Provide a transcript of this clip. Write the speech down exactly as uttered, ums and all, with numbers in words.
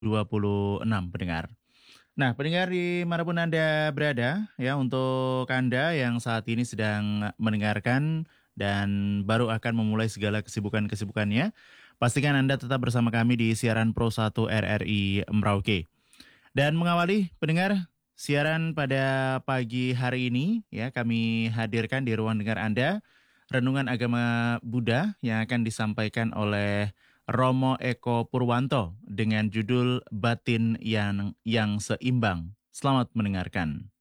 dua puluh enam pendengar. Nah, pendengar dimanapun Anda berada, ya untuk Anda yang saat ini sedang mendengarkan dan baru akan memulai segala kesibukan-kesibukannya, pastikan Anda tetap bersama kami di siaran Pro satu R R I Merauke. Dan mengawali pendengar siaran pada pagi hari ini, ya kami hadirkan di ruang dengar Anda renungan agama Buddha yang akan disampaikan oleh Romo Eko Purwanto dengan judul Batin yang yang Seimbang. Selamat mendengarkan.